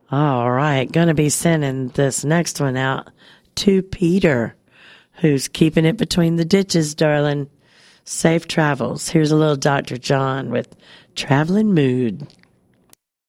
All right. Going to be sending this next one out to Peter, who's keeping it between the ditches, darling. Safe travels. Here's a little Dr. John with Traveling Mood.